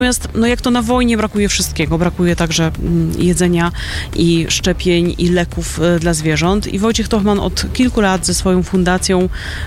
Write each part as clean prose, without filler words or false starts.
Natomiast jak to na wojnie brakuje wszystkiego, brakuje także jedzenia i szczepień i leków dla zwierząt. I Wojciech Tochman od kilku lat ze swoją fundacją,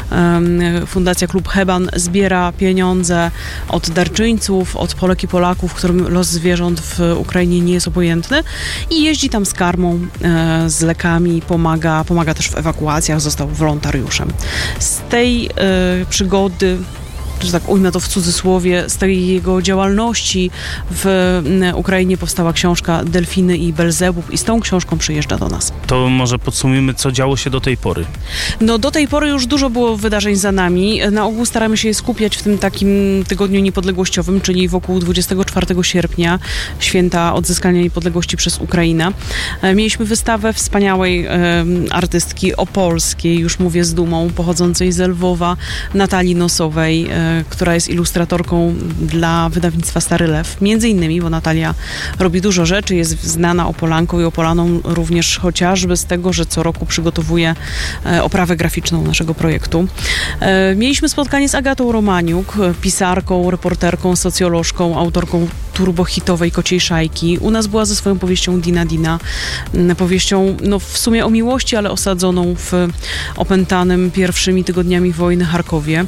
Fundacja Klub Heban, zbiera pieniądze od darczyńców, od Polek i Polaków, którym los zwierząt w Ukrainie nie jest obojętny i jeździ tam z karmą, z lekami, pomaga też w ewakuacjach, został wolontariuszem. Z tej przygody, że tak ujmę to w cudzysłowie, z tej jego działalności w Ukrainie powstała książka Delfiny i Belzebub i z tą książką przyjeżdża do nas. To może podsumujmy, co działo się do tej pory. Do tej pory już dużo było wydarzeń za nami. Na ogół staramy się je skupiać w tym takim tygodniu niepodległościowym, czyli wokół 24 sierpnia, święta odzyskania niepodległości przez Ukrainę. Mieliśmy wystawę wspaniałej artystki opolskiej, już mówię z dumą, pochodzącej z Lwowa, Natalii Nosowej, która jest ilustratorką dla wydawnictwa Stary Lew. Między innymi, bo Natalia robi dużo rzeczy, jest znana Opolanką i Opolaną również chociażby z tego, że co roku przygotowuje oprawę graficzną naszego projektu. Mieliśmy spotkanie z Agatą Romaniuk, pisarką, reporterką, socjolożką, autorką turbohitowej Kociej Szajki. U nas była ze swoją powieścią Dina Dina. Powieścią w sumie o miłości, ale osadzoną w opętanym pierwszymi tygodniami wojny Charkowie.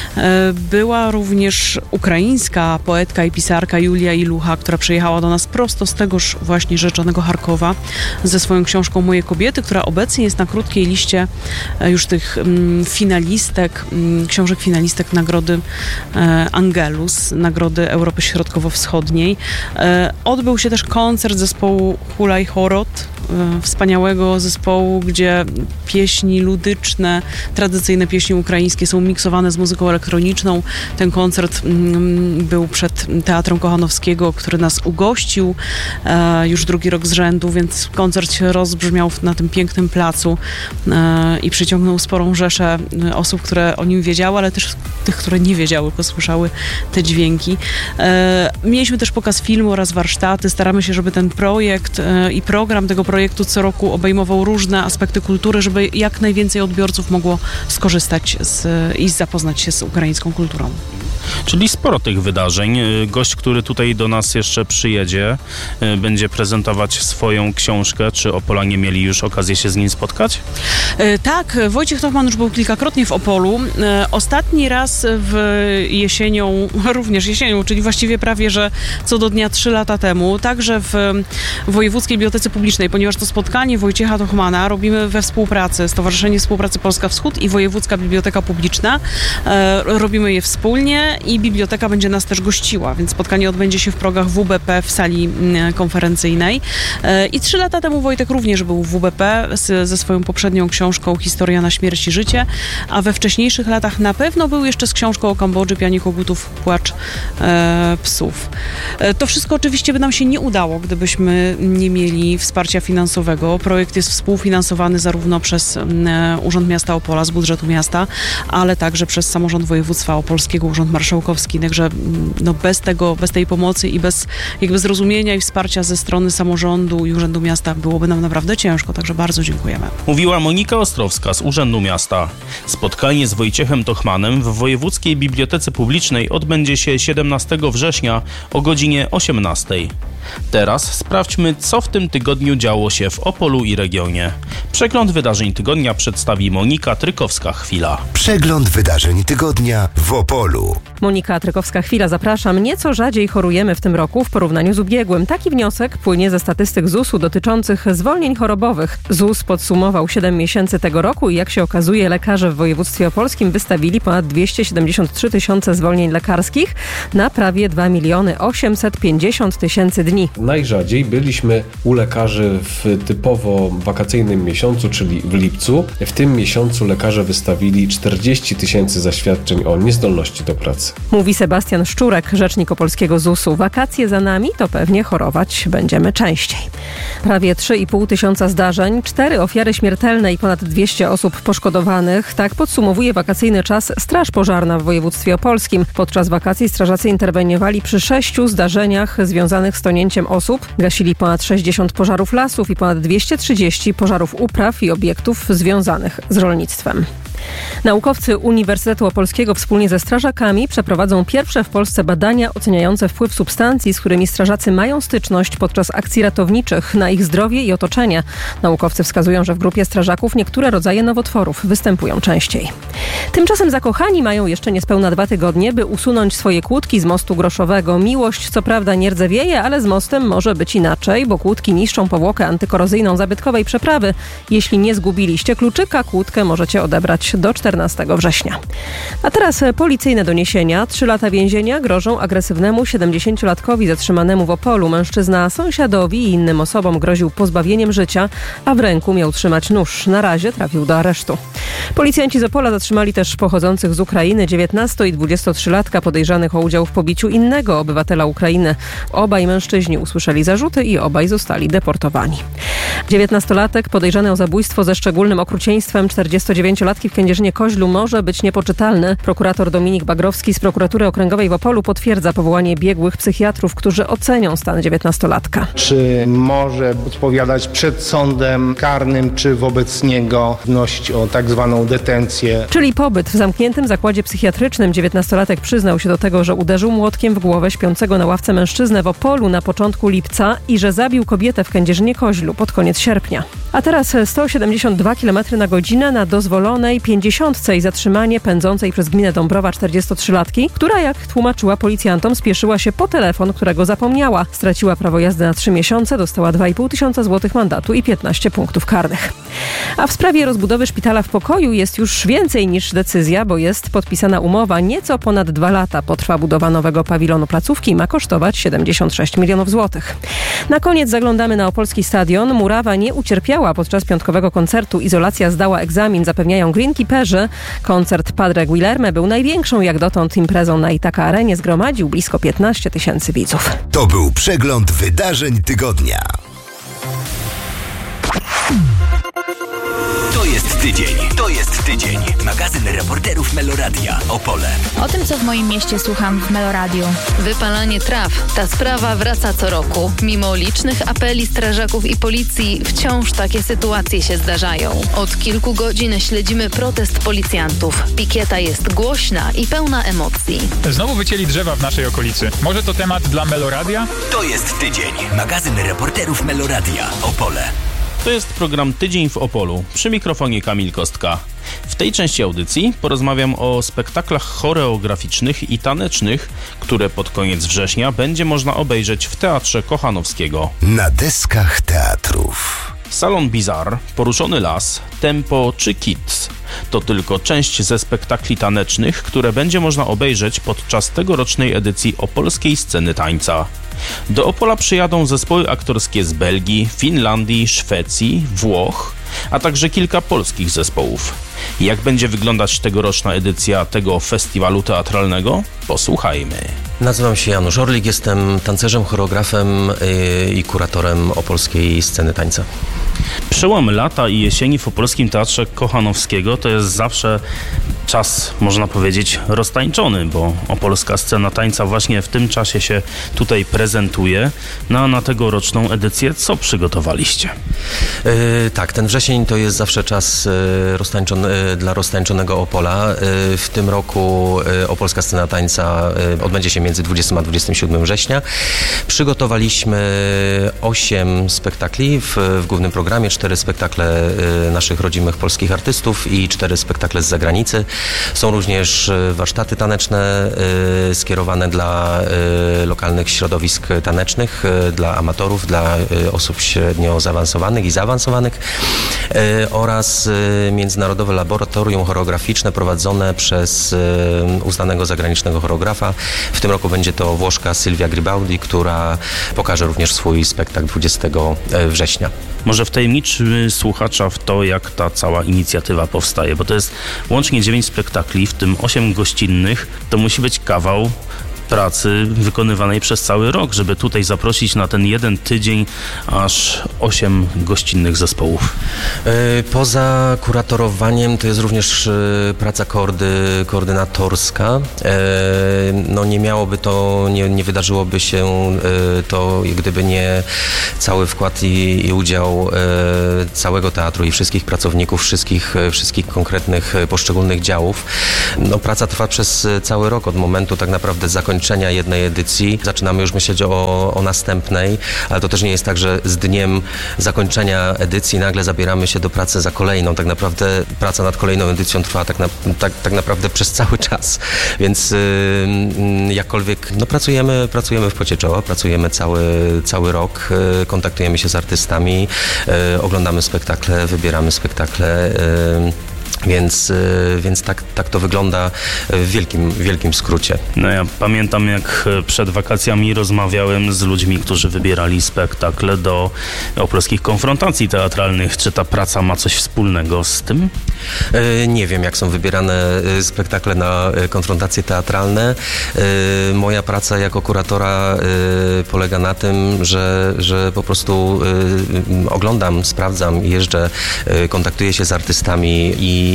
Była również ukraińska poetka i pisarka Julia Ilucha, która przyjechała do nas prosto z tegoż właśnie rzeczonego Charkowa ze swoją książką Moje kobiety, która obecnie jest na krótkiej liście już tych finalistek, książek finalistek Nagrody Angelus, Nagrody Europy Środkowo-Wschodniej. Odbył się też koncert zespołu Hulaj Horot, wspaniałego zespołu, gdzie pieśni ludyczne, tradycyjne pieśni ukraińskie są miksowane z muzyką elektroniczną. Ten koncert był przed Teatrem Kochanowskiego, który nas ugościł już drugi rok z rzędu, więc koncert się rozbrzmiał na tym pięknym placu i przyciągnął sporą rzeszę osób, które o nim wiedziały, ale też tych, które nie wiedziały, tylko słyszały te dźwięki. Mieliśmy też pokaz filmu oraz warsztaty. Staramy się, żeby ten projekt i program tego projektu co roku obejmował różne aspekty kultury, żeby jak najwięcej odbiorców mogło skorzystać i zapoznać się z ukraińską kulturą. Czyli sporo tych wydarzeń. Gość, który tutaj do nas jeszcze przyjedzie, będzie prezentować swoją książkę. Czy Opolanie mieli już okazję się z nim spotkać? Tak, Wojciech Tochman już był kilkakrotnie w Opolu. Ostatni raz również jesienią, czyli właściwie prawie, że co do dnia 3 lata temu, także w Wojewódzkiej Bibliotece Publicznej, ponieważ to spotkanie Wojciecha Tochmana robimy we współpracy, Stowarzyszenie Współpracy Polska Wschód i Wojewódzka Biblioteka Publiczna. Robimy je wspólnie i biblioteka będzie nas też gościła, więc spotkanie odbędzie się w progach WBP w sali konferencyjnej. I 3 lata temu Wojtek również był w WBP ze swoją poprzednią książką Historia na śmierć i życie, a we wcześniejszych latach na pewno był jeszcze z książką o Kambodży, Pianie kogutów, Płacz psów. To wszystko oczywiście by nam się nie udało, gdybyśmy nie mieli wsparcia finansowego. Projekt jest współfinansowany zarówno przez Urząd Miasta Opola z budżetu miasta, ale także przez Samorząd Województwa Opolskiego, Urząd Marszałkowski. Także bez tej pomocy i bez jakby zrozumienia i wsparcia ze strony samorządu i Urzędu Miasta byłoby nam naprawdę ciężko. Także bardzo dziękujemy. Mówiła Monika Ostrowska z Urzędu Miasta. Spotkanie z Wojciechem Tochmanem w Wojewódzkiej Bibliotece Publicznej odbędzie się 17 września o godzinie 18. Teraz sprawdźmy, co w tym tygodniu działo się w Opolu i regionie. Przegląd wydarzeń tygodnia przedstawi Monika Trykowska-Chwila. Przegląd wydarzeń tygodnia w Opolu. Monika Trykowska-Chwila, zapraszam. Nieco rzadziej chorujemy w tym roku w porównaniu z ubiegłym. Taki wniosek płynie ze statystyk ZUS-u dotyczących zwolnień chorobowych. ZUS podsumował 7 miesięcy tego roku i jak się okazuje, lekarze w województwie opolskim wystawili ponad 273 tysiące zwolnień lekarskich na prawie 2 850 000 dni. Najrzadziej byliśmy u lekarzy w typowo wakacyjnym miesiącu, czyli w lipcu. W tym miesiącu lekarze wystawili 40 tysięcy zaświadczeń o niezdolności do pracy. Mówi Sebastian Szczurek, rzecznik opolskiego ZUS-u. Wakacje za nami, to pewnie chorować będziemy częściej. Prawie 3,5 tysiąca zdarzeń, 4 ofiary śmiertelne i ponad 200 osób poszkodowanych. Tak podsumowuje wakacyjny czas Straż Pożarna w województwie opolskim. Podczas wakacji strażacy interweniowali przy 6 zdarzeniach związanych z tonięciem osób. Gasili ponad 60 pożarów lasów i ponad 230 pożarów upraw i obiektów związanych z rolnictwem. Naukowcy Uniwersytetu Opolskiego wspólnie ze strażakami przeprowadzą pierwsze w Polsce badania oceniające wpływ substancji, z którymi strażacy mają styczność podczas akcji ratowniczych na ich zdrowie i otoczenie. Naukowcy wskazują, że w grupie strażaków niektóre rodzaje nowotworów występują częściej. Tymczasem zakochani mają jeszcze niespełna 2 tygodnie, by usunąć swoje kłódki z mostu Groszowego. Miłość co prawda nie rdzewieje, ale z mostem może być inaczej, bo kłódki niszczą powłokę antykorozyjną zabytkowej przeprawy. Jeśli nie zgubiliście kluczyka, kłódkę możecie odebrać do 14 września. A teraz policyjne doniesienia. 3 lata więzienia grożą agresywnemu 70-latkowi zatrzymanemu w Opolu. Mężczyzna sąsiadowi i innym osobom groził pozbawieniem życia, a w ręku miał trzymać nóż. Na razie trafił do aresztu. Policjanci z Opola zatrzymali też pochodzących z Ukrainy 19- i 23-latka podejrzanych o udział w pobiciu innego obywatela Ukrainy. Obaj mężczyźni usłyszeli zarzuty i obaj zostali deportowani. 19-latek podejrzany o zabójstwo ze szczególnym okrucieństwem 49-latki w Kędzierzynie-Koźlu może być niepoczytalny. Prokurator Dominik Bagrowski z Prokuratury Okręgowej w Opolu potwierdza powołanie biegłych psychiatrów, którzy ocenią stan 19-latka. Czy może odpowiadać przed sądem karnym, czy wobec niego wnosić o tak zwaną detencję. Czyli pobyt w zamkniętym zakładzie psychiatrycznym. 19-latek przyznał się do tego, że uderzył młotkiem w głowę śpiącego na ławce mężczyznę w Opolu na początku lipca i że zabił kobietę w Kędzierzynie-Koźlu pod koniec sierpnia. A teraz 172 km/h na dozwolonej 50 i zatrzymanie pędzącej przez gminę Dąbrowa 43-latki, która, jak tłumaczyła policjantom, spieszyła się po telefon, którego zapomniała. Straciła prawo jazdy na 3 miesiące, dostała 2,5 tysiąca złotych mandatu i 15 punktów karnych. A w sprawie rozbudowy szpitala w Pokoju jest już więcej niż decyzja, bo jest podpisana umowa. Nieco ponad 2 lata potrwa budowa nowego pawilonu placówki i ma kosztować 76 milionów złotych. Na koniec zaglądamy na opolski stadion. Murawa nie ucierpiała podczas piątkowego koncertu. Izolacja zdała egzamin, zapewniają greenkeeperzy. Koncert Padre Guilherme był największą jak dotąd imprezą na Itaka Arenie. Zgromadził blisko 15 tysięcy widzów. To był przegląd wydarzeń tygodnia. To jest tydzień. Magazyn reporterów Meloradia Opole. O tym, co w moim mieście słucham w Meloradiu. Wypalanie traw. Ta sprawa wraca co roku. Mimo licznych apeli strażaków i policji, wciąż takie sytuacje się zdarzają. Od kilku godzin śledzimy protest policjantów. Pikieta jest głośna i pełna emocji. Znowu wycięli drzewa w naszej okolicy. Może to temat dla Meloradia? To jest tydzień. Magazyn reporterów Meloradia Opole. To jest program Tydzień w Opolu. Przy mikrofonie Kamil Kostka. W tej części audycji porozmawiam o spektaklach choreograficznych i tanecznych, które pod koniec września będzie można obejrzeć w Teatrze Kochanowskiego. Na deskach teatrów. Salon Bizarre, Poruszony Las, Tempo czy Kids to tylko część ze spektakli tanecznych, które będzie można obejrzeć podczas tegorocznej edycji opolskiej sceny tańca. Do Opola przyjadą zespoły aktorskie z Belgii, Finlandii, Szwecji, Włoch, a także kilka polskich zespołów. Jak będzie wyglądać tegoroczna edycja tego festiwalu teatralnego? Posłuchajmy. Nazywam się Janusz Orlik, jestem tancerzem, choreografem i kuratorem opolskiej sceny tańca. Przełom lata i jesieni w Opolskim Teatrze Kochanowskiego to jest zawsze czas, można powiedzieć, roztańczony, bo opolska scena tańca właśnie w tym czasie się tutaj prezentuje. No a na tegoroczną edycję co przygotowaliście? Tak, ten wrzesień to jest zawsze czas dla roztańczonego Opola. W tym roku opolska scena tańca odbędzie się między 20 a 27 września. Przygotowaliśmy 8 spektakli w głównym programie, 4 spektakle naszych rodzimych polskich artystów i 4 spektakle z zagranicy. Są również warsztaty taneczne skierowane dla lokalnych środowisk tanecznych, dla amatorów, dla osób średnio zaawansowanych i zaawansowanych oraz międzynarodowe laboratorium choreograficzne prowadzone przez uznanego zagranicznego choreografa. W tym roku będzie to Włoszka Silvia Gribaldi, która pokaże również swój spektakl 20 września. Może wtajemniczy słuchacza w to, jak ta cała inicjatywa powstaje, bo to jest łącznie 9 spektakli, w tym 8 gościnnych. To musi być kawał pracy wykonywanej przez cały rok, żeby tutaj zaprosić na ten jeden tydzień aż 8 gościnnych zespołów. Poza kuratorowaniem to jest również praca koordynatorska. No nie miałoby to, nie wydarzyłoby się to, gdyby nie cały wkład i udział całego teatru i wszystkich pracowników, wszystkich konkretnych, poszczególnych działów. No, praca trwa przez cały rok, od momentu tak naprawdę zakończenia jednej edycji. Zaczynamy już myśleć o następnej, ale to też nie jest tak, że z dniem zakończenia edycji nagle zabieramy się do pracy za kolejną. Tak naprawdę praca nad kolejną edycją trwa tak naprawdę przez cały czas. Więc jakkolwiek no, pracujemy w pocie czoła, pracujemy cały rok, kontaktujemy się z artystami, oglądamy spektakle, wybieramy spektakle. Więc tak to wygląda w wielkim skrócie. No ja pamiętam, jak przed wakacjami rozmawiałem z ludźmi, którzy wybierali spektakle do opolskich konfrontacji teatralnych. Czy ta praca ma coś wspólnego z tym? Nie wiem, jak są wybierane spektakle na konfrontacje teatralne. Moja praca jako kuratora polega na tym, że po prostu oglądam, sprawdzam, jeżdżę, kontaktuję się z artystami i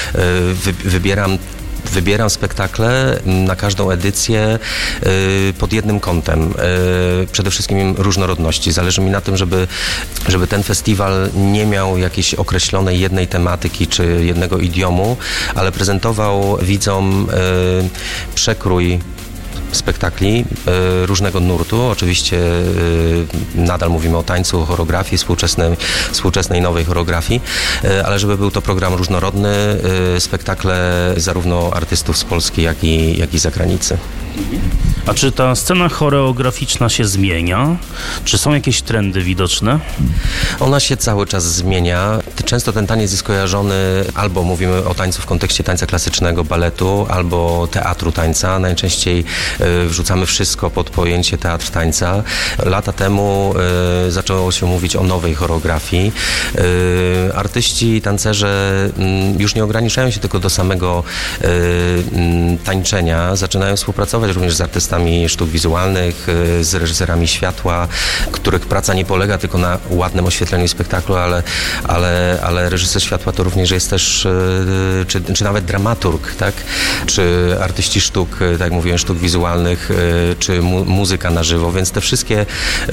wybieram spektakle na każdą edycję pod jednym kątem. Przede wszystkim różnorodności. Zależy mi na tym, żeby ten festiwal nie miał jakiejś określonej jednej tematyki czy jednego idiomu, ale prezentował widzom przekrój spektakli różnego nurtu. Oczywiście nadal mówimy o tańcu, choreografii, współczesnej nowej choreografii, ale żeby był to program różnorodny, spektakle zarówno artystów z Polski, jak i z zagranicy. A czy ta scena choreograficzna się zmienia? Czy są jakieś trendy widoczne? Ona się cały czas zmienia. Często ten taniec jest kojarzony, albo mówimy o tańcu w kontekście tańca klasycznego, baletu, albo teatru tańca. Najczęściej wrzucamy wszystko pod pojęcie teatr tańca. Lata temu zaczęło się mówić o nowej choreografii. Artyści, tancerze już nie ograniczają się tylko do samego tańczenia. Zaczynają współpracować również z artystami sztuk wizualnych, z reżyserami światła, których praca nie polega tylko na ładnym oświetleniu spektaklu, ale reżyser światła to również jest też, czy nawet dramaturg, tak? Czy artyści sztuk, tak jak mówiłem, sztuk wizualnych, czy muzyka na żywo, więc te wszystkie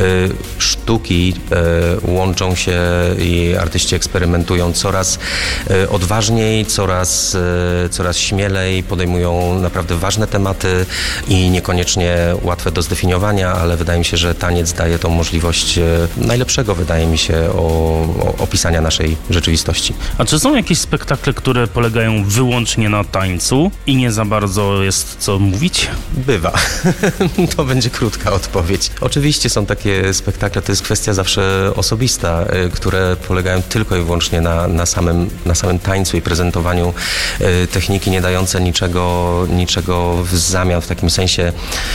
sztuki łączą się i artyści eksperymentują coraz odważniej, coraz śmielej, podejmują naprawdę ważne tematy i niekoniecznie łatwe do zdefiniowania, ale wydaje mi się, że taniec daje tą możliwość najlepszego, wydaje mi się, opisania naszej rzeczywistości. A czy są jakieś spektakle, które polegają wyłącznie na tańcu i nie za bardzo jest co mówić? Bywa. To będzie krótka odpowiedź. Oczywiście są takie spektakle, to jest kwestia zawsze osobista, które polegają tylko i wyłącznie na samym tańcu i prezentowaniu techniki, nie dające niczego w zamian. W takim sensie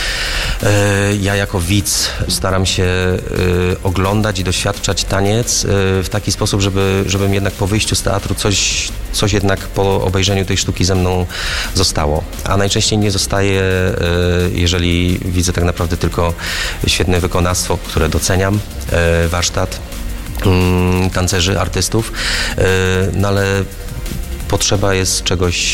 ja jako widz staram się oglądać i doświadczać taniec w taki sposób, żebym jednak po wyjściu z teatru coś jednak po obejrzeniu tej sztuki ze mną zostało. A najczęściej nie zostaje, jeżeli widzę tak naprawdę tylko świetne wykonawstwo, które doceniam, warsztat tancerzy, artystów, no ale potrzeba jest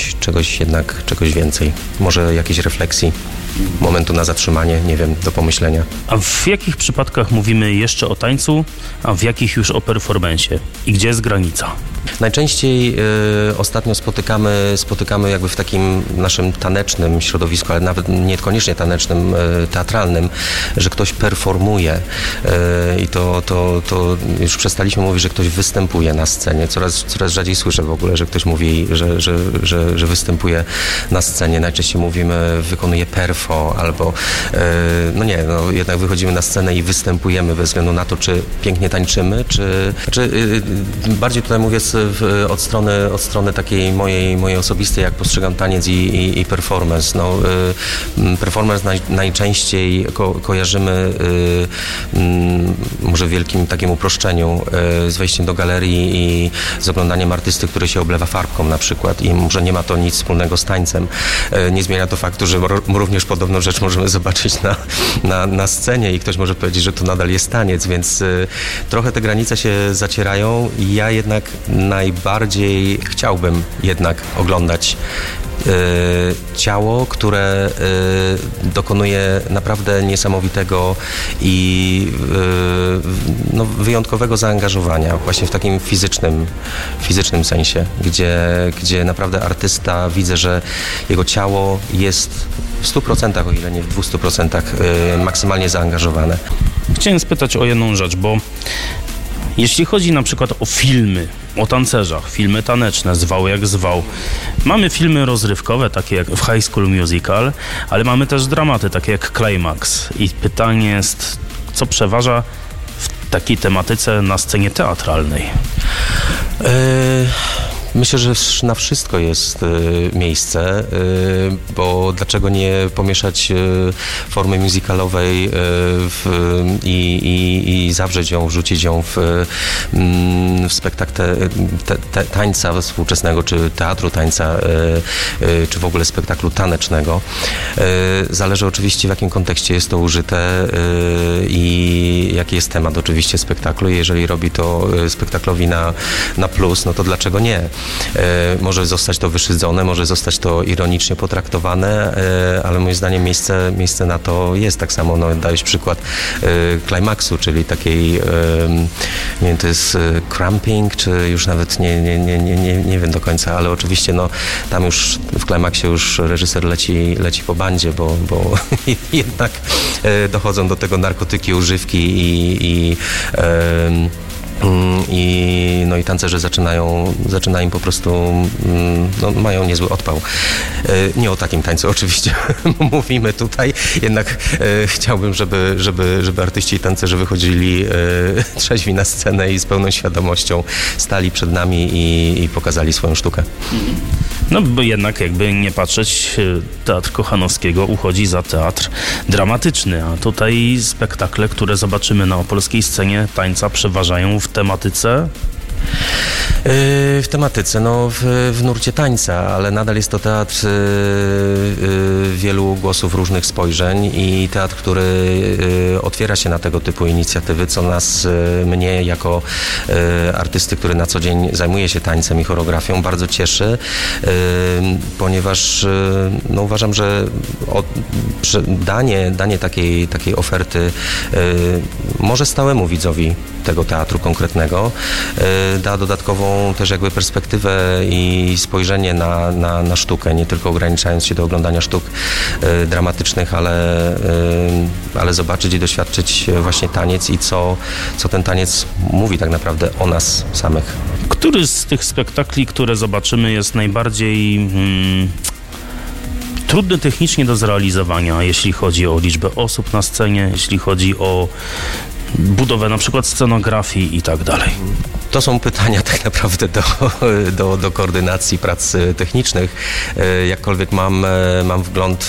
czegoś więcej. Może jakiejś refleksji, momentu na zatrzymanie, nie wiem, do pomyślenia. A w jakich przypadkach mówimy jeszcze o tańcu, a w jakich już o performance'ie? I gdzie jest granica? Najczęściej ostatnio spotykamy jakby w takim naszym tanecznym środowisku, ale nawet niekoniecznie tanecznym, teatralnym, że ktoś performuje i to już przestaliśmy mówić, że ktoś występuje na scenie. Coraz rzadziej słyszę w ogóle, że ktoś mówi, że występuje na scenie. Najczęściej mówimy, wykonuje perfo albo jednak wychodzimy na scenę i występujemy bez względu na to, czy pięknie tańczymy, czy bardziej tutaj mówię z od strony takiej mojej osobistej, jak postrzegam taniec i performance. No, performance najczęściej kojarzymy może w wielkim takim uproszczeniu z wejściem do galerii i z oglądaniem artysty, który się oblewa farbką na przykład i może nie ma to nic wspólnego z tańcem. Nie zmienia to faktu, że również podobną rzecz możemy zobaczyć na scenie i ktoś może powiedzieć, że to nadal jest taniec, więc trochę te granice się zacierają. Ja jednak najbardziej chciałbym jednak oglądać ciało, które dokonuje naprawdę niesamowitego i wyjątkowego zaangażowania właśnie w takim fizycznym sensie, gdzie naprawdę artysta, widzę, że jego ciało jest w 100%, o ile nie w 200% maksymalnie zaangażowane. Chciałem spytać o jedną rzecz, bo jeśli chodzi na przykład o filmy, o tancerzach, filmy taneczne, zwał jak zwał. Mamy filmy rozrywkowe, takie jak w High School Musical, ale mamy też dramaty, takie jak Climax. I pytanie jest, co przeważa w takiej tematyce na scenie teatralnej? Myślę, że na wszystko jest miejsce, bo dlaczego nie pomieszać formy musicalowej i zawrzeć ją, wrzucić ją w spektakl tańca współczesnego, czy teatru tańca, czy w ogóle spektaklu tanecznego. Zależy oczywiście, w jakim kontekście jest to użyte i jaki jest temat oczywiście spektaklu. Jeżeli robi to spektaklowi na plus, no to dlaczego nie? Może zostać to wyszydzone, może zostać to ironicznie potraktowane, ale moim zdaniem miejsce na to jest. Tak samo dałeś przykład Climaxu, czyli takiej, nie wiem, to jest cramping, czy już nawet nie wiem do końca, ale oczywiście tam już w Climaxie już reżyser leci po bandzie, bo jednak dochodzą do tego narkotyki, używki i tancerze zaczynają im po prostu, mają niezły odpał. Nie o takim tańcu oczywiście mówimy tutaj, jednak chciałbym, żeby artyści i tancerze wychodzili trzeźwi na scenę i z pełną świadomością stali przed nami i pokazali swoją sztukę. No bo jednak jakby nie patrzeć, Teatr Kochanowskiego uchodzi za teatr dramatyczny, a tutaj spektakle, które zobaczymy na opolskiej scenie tańca, przeważają w tematyce? W tematyce, w nurcie tańca, ale nadal jest to teatr wielu głosów, różnych spojrzeń i teatr, który otwiera się na tego typu inicjatywy, co mnie jako artysty, który na co dzień zajmuje się tańcem i choreografią, bardzo cieszy, ponieważ uważam, że danie takiej oferty może stałemu widzowi tego teatru konkretnego da dodatkową też jakby perspektywę i spojrzenie na sztukę, nie tylko ograniczając się do oglądania sztuk dramatycznych, ale zobaczyć i doświadczyć właśnie taniec i co ten taniec mówi tak naprawdę o nas samych. Który z tych spektakli, które zobaczymy, jest najbardziej trudny technicznie do zrealizowania, jeśli chodzi o liczbę osób na scenie, jeśli chodzi o budowę na przykład scenografii i tak dalej? To są pytania tak naprawdę do koordynacji prac technicznych. Jakkolwiek mam wgląd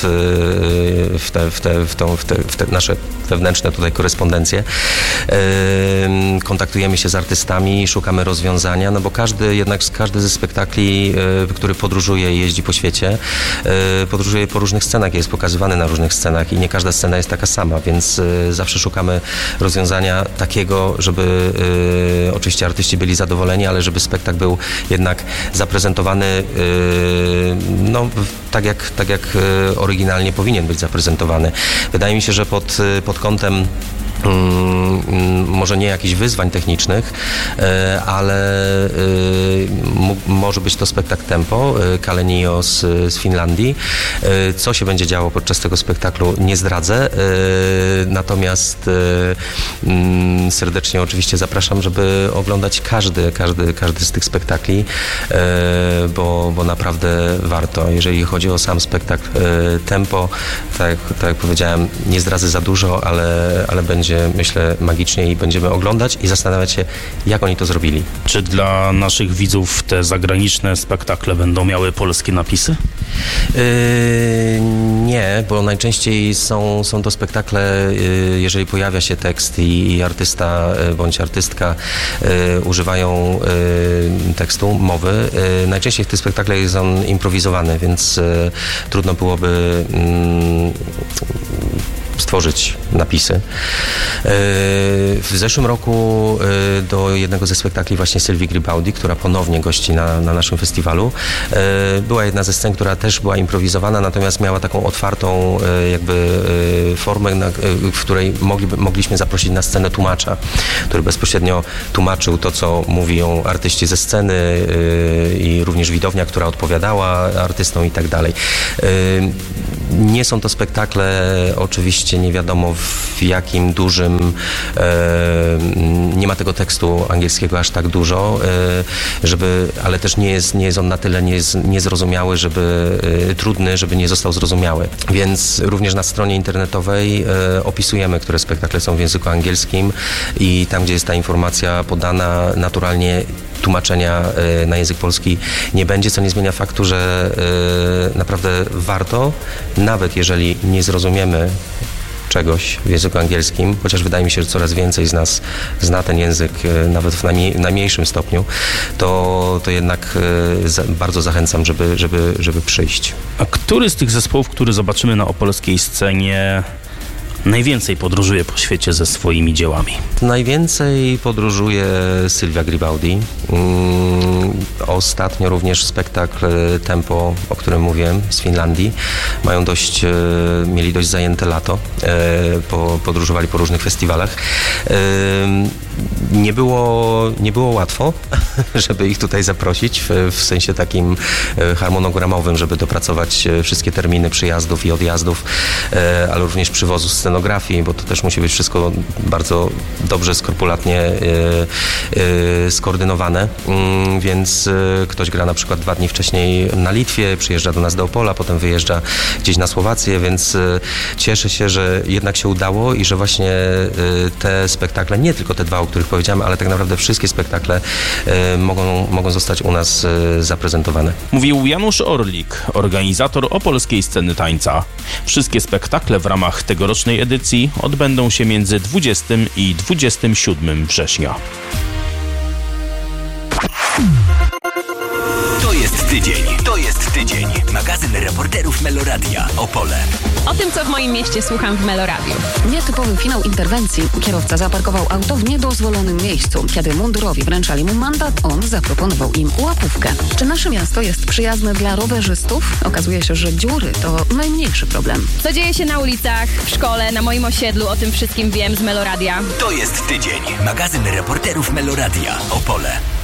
w te nasze wewnętrzne tutaj korespondencje. Kontaktujemy się z artystami, szukamy rozwiązania, bo każdy ze spektakli, który podróżuje i jeździ po świecie, podróżuje po różnych scenach, jest pokazywany na różnych scenach i nie każda scena jest taka sama, więc zawsze szukamy rozwiązania takiego, żeby oczywiście artyści byli zadowoleni, ale żeby spektakl był jednak zaprezentowany tak jak oryginalnie powinien być zaprezentowany. Wydaje mi się, że pod kątem może nie jakichś wyzwań technicznych, ale może być to spektakl tempo, Kalenio z Finlandii. Co się będzie działo podczas tego spektaklu, nie zdradzę, natomiast serdecznie oczywiście zapraszam, żeby oglądać każdy z tych spektakli, bo naprawdę warto. Jeżeli chodzi o sam spektakl tempo, tak jak powiedziałem, nie zdradzę za dużo, ale będzie będzie, myślę, magicznie i będziemy oglądać i zastanawiać się, jak oni to zrobili. Czy dla naszych widzów te zagraniczne spektakle będą miały polskie napisy? Nie, bo najczęściej są to spektakle, jeżeli pojawia się tekst i artysta bądź artystka używają tekstu, mowy. Najczęściej w tych spektaklach jest on improwizowany, więc trudno byłoby stworzyć napisy. W zeszłym roku do jednego ze spektakli właśnie Sylwii Gribaldi, która ponownie gości na naszym festiwalu, była jedna ze scen, która też była improwizowana, natomiast miała taką otwartą jakby formę, w której mogliśmy zaprosić na scenę tłumacza, który bezpośrednio tłumaczył to, co mówią artyści ze sceny i również widownia, która odpowiadała artystom i tak dalej. Nie są to spektakle, oczywiście nie wiadomo w jakim dużym, nie ma tego tekstu angielskiego aż tak dużo, ale też nie jest on na tyle niezrozumiały, trudny, żeby nie został zrozumiały. Więc również na stronie internetowej opisujemy, które spektakle są w języku angielskim i tam, gdzie jest ta informacja podana, naturalnie tłumaczenia na język polski nie będzie, co nie zmienia faktu, że naprawdę warto, nawet jeżeli nie zrozumiemy czegoś w języku angielskim, chociaż wydaje mi się, że coraz więcej z nas zna ten język, nawet w najmniejszym stopniu, to jednak bardzo zachęcam, żeby przyjść. A który z tych zespołów, który zobaczymy na opolskiej scenie, najwięcej podróżuje po świecie ze swoimi dziełami? Najwięcej podróżuje Sylwia Gribaldi. Ostatnio również spektakl Tempo, o którym mówiłem, z Finlandii. Mieli dość zajęte lato. Podróżowali po różnych festiwalach. Nie było łatwo, żeby ich tutaj zaprosić w sensie takim harmonogramowym, żeby dopracować wszystkie terminy przyjazdów i odjazdów, ale również przywozu scenografii, bo to też musi być wszystko bardzo dobrze, skrupulatnie skoordynowane, więc ktoś gra na przykład 2 dni wcześniej na Litwie, przyjeżdża do nas do Opola, potem wyjeżdża gdzieś na Słowację, więc cieszę się, że jednak się udało i że właśnie te spektakle, nie tylko te 2, o których powiedziałem, ale tak naprawdę wszystkie spektakle mogą zostać u nas zaprezentowane. Mówił Janusz Orlik, organizator opolskiej sceny tańca. Wszystkie spektakle w ramach tegorocznej edycji odbędą się między 20 i 27 września. To jest tydzień. Magazyn reporterów Meloradia. Opole. O tym, co w moim mieście słucham w Meloradiu. Nietypowy finał interwencji. Kierowca zaparkował auto w niedozwolonym miejscu. Kiedy mundurowi wręczali mu mandat, on zaproponował im łapówkę. Czy nasze miasto jest przyjazne dla rowerzystów? Okazuje się, że dziury to najmniejszy problem. Co dzieje się na ulicach, w szkole, na moim osiedlu, o tym wszystkim wiem z Meloradia. To jest tydzień. Magazyn reporterów Meloradia. Opole.